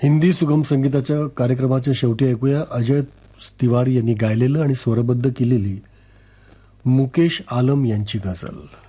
हिंदी सुगम संगीताच्या कार्यक्रमाच्या शेवटी ऐकूया अजय तिवारी यांनी गायलेलं आणि स्वरबद्ध केलेली मुकेश आलम यांची गझल.